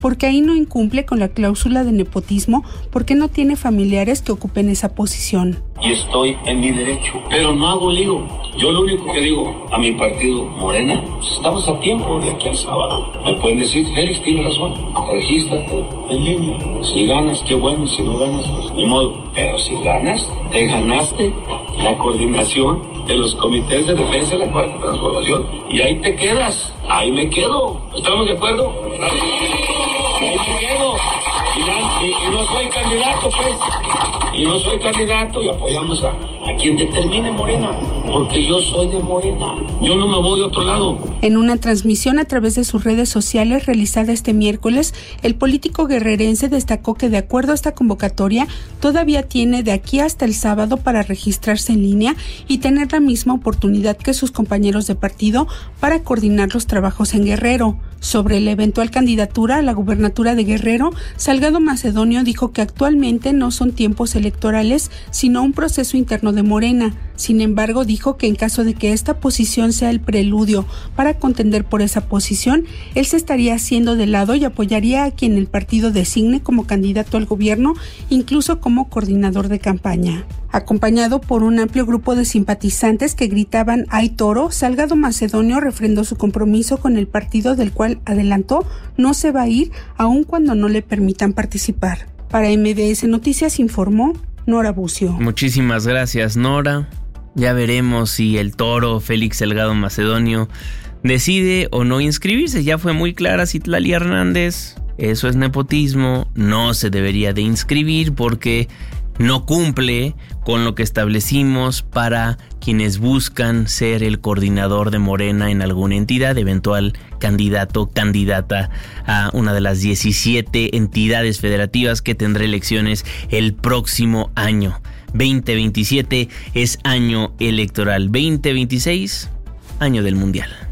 porque ahí no incumple con la cláusula de nepotismo, porque no tiene familiares que ocupen esa posición. Y estoy en mi derecho, pero no hago lío. Yo lo único que digo a mi partido Morena, pues estamos a tiempo de aquí al sábado. Me pueden decir, Félix, tienes razón, regístrate en línea. Si ganas, qué bueno, si no ganas, pues ni modo. Pero si ganas, te ganaste la coordinación de los comités de defensa de la Cuarta Transformación. Y ahí te quedas, ahí me quedo. ¿Estamos de acuerdo? Ahí me quedo. Y no soy candidato, pues. Y no soy candidato y apoyamos a quien determine Morena, porque yo soy de Morena. Yo no me voy a otro lado. En una transmisión a través de sus redes sociales realizada este miércoles, el político guerrerense destacó que de acuerdo a esta convocatoria, todavía tiene de aquí hasta el sábado para registrarse en línea y tener la misma oportunidad que sus compañeros de partido para coordinar los trabajos en Guerrero. Sobre la eventual candidatura a la gubernatura de Guerrero, Salgado Macedonio dijo que actualmente no son tiempos electorales, sino un proceso interno de Morena. Sin embargo, dijo que en caso de que esta posición sea el preludio para contender por esa posición, él se estaría haciendo de lado y apoyaría a quien el partido designe como candidato al gobierno, incluso como coordinador de campaña. Acompañado por un amplio grupo de simpatizantes que gritaban "¡Ay toro!", Salgado Macedonio refrendó su compromiso con el partido, del cual adelantó no se va a ir aun cuando no le permitan participar. Para MBS Noticias informó Nora Bucio. Muchísimas gracias, Nora. Ya veremos si el toro Félix Salgado Macedonio decide o no inscribirse. Ya fue muy clara Citlali Hernández. Eso es nepotismo. No se debería de inscribir porque no cumple con lo que establecimos para quienes buscan ser el coordinador de Morena en alguna entidad, eventual candidato, candidata a una de las 17 entidades federativas que tendrá elecciones el próximo año. 2027 es año electoral, 2026 año del Mundial.